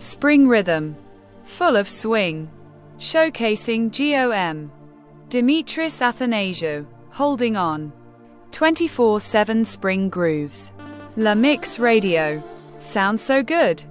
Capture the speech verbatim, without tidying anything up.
Spring rhythm. Full of swing. Showcasing G O M. Dimitris Athanasiou, Holding On. twenty-four seven Spring Grooves. La Mix Radio. Sounds so good.